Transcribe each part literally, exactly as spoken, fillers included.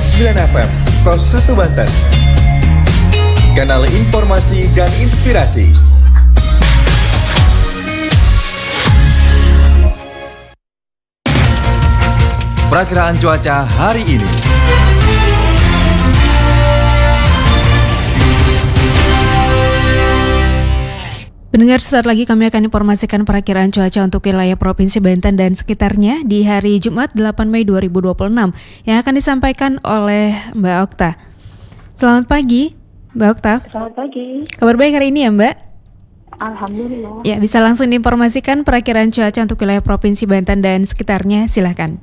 sembilan F M, Pros satu Banten. Kanal informasi dan inspirasi. Perakiraan cuaca hari ini. Pendengar, sesaat lagi kami akan informasikan perakiraan cuaca untuk wilayah Provinsi Banten dan sekitarnya di hari Jumat delapan Mei dua ribu dua puluh enam yang akan disampaikan oleh Mbak Okta. Selamat pagi, Mbak Okta. Selamat pagi. Kabar baik hari ini ya, Mbak? Alhamdulillah. Ya, bisa langsung diinformasikan perakiraan cuaca untuk wilayah Provinsi Banten dan sekitarnya, silahkan.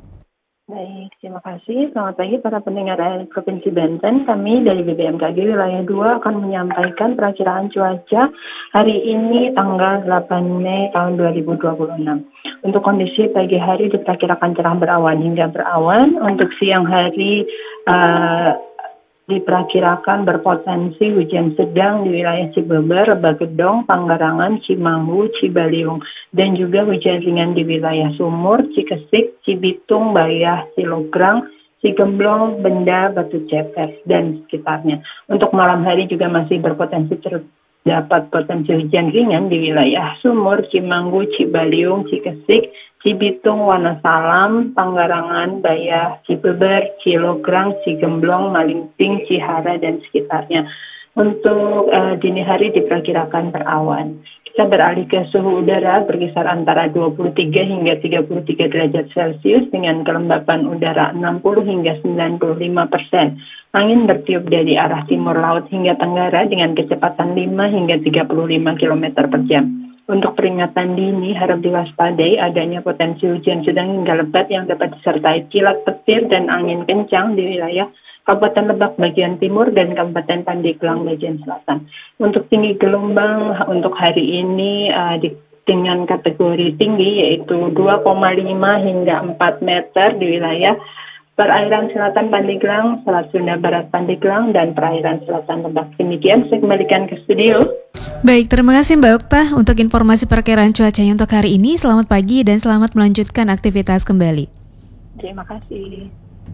Baik, terima kasih. Selamat pagi para pendengar Provinsi Banten. Kami dari B B M K G Wilayah dua akan menyampaikan perakiraan cuaca hari ini tanggal delapan Mei tahun dua ribu dua puluh enam. Untuk kondisi pagi hari diperkirakan cerah berawan hingga berawan. Untuk siang hari uh, diperkirakan berpotensi hujan sedang di wilayah Cibeber, Bagedong, Panggarangan, Cimanggu, Cibaliung, dan juga hujan ringan di wilayah Sumur, Cikesik, Cibitung, Bayah, Cilograng, Cigemblong, Benda, Batu Ceper, dan sekitarnya. Untuk malam hari juga masih berpotensi terdapat potensi hujan ringan di wilayah Sumur, Cimanggu, Cibaliung, Cikesik, Cibitung, Wonosalam, Panggarangan, Bayah, Cibeber, Cilograng, Cigemblong, Malingping, Cihara, dan sekitarnya. Untuk uh, dini hari diperkirakan berawan. Kita beralih ke suhu udara berkisar antara dua puluh tiga hingga tiga puluh tiga derajat Celcius dengan kelembapan udara enam puluh hingga sembilan puluh lima persen. Angin bertiup dari arah timur laut hingga tenggara dengan kecepatan lima hingga tiga puluh lima kilometer per jam. Untuk peringatan dini harap diwaspadai adanya potensi hujan sedang hingga lebat yang dapat disertai kilat petir dan angin kencang di wilayah Kabupaten Lebak bagian timur dan Kabupaten Pandeglang bagian selatan. Untuk tinggi gelombang untuk hari ini uh, di, dengan kategori tinggi yaitu dua koma lima hingga empat meter di wilayah perairan selatan Pandeglang, Selat Sunda Barat Pandeglang, dan perairan selatan Lebak. Demikian saya kembalikan ke studio. Baik, terima kasih Mbak Okta untuk informasi perkiraan cuacanya untuk hari ini. Selamat pagi dan selamat melanjutkan aktivitas kembali. Terima kasih.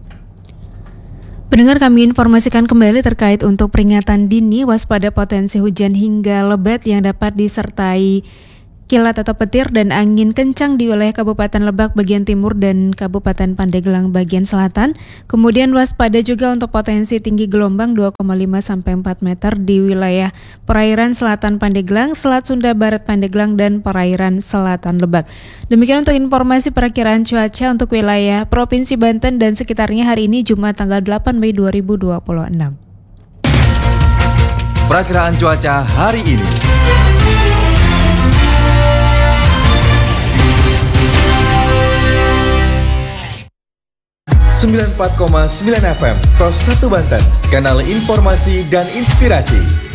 Pendengar, kami informasikan kembali terkait untuk peringatan dini waspada potensi hujan hingga lebat yang dapat disertai kilat atau petir dan angin kencang di wilayah Kabupaten Lebak bagian timur dan Kabupaten Pandeglang bagian selatan. Kemudian waspada juga untuk potensi tinggi gelombang dua koma lima sampai empat meter di wilayah perairan selatan Pandeglang, Selat Sunda Barat Pandeglang, dan perairan selatan Lebak. Demikian untuk informasi perakiraan cuaca untuk wilayah Provinsi Banten dan sekitarnya hari ini Jumat tanggal delapan Mei dua ribu dua puluh enam. Perakiraan cuaca hari ini. sembilan puluh empat koma sembilan F M, Pros satu Banten, kanal informasi dan inspirasi.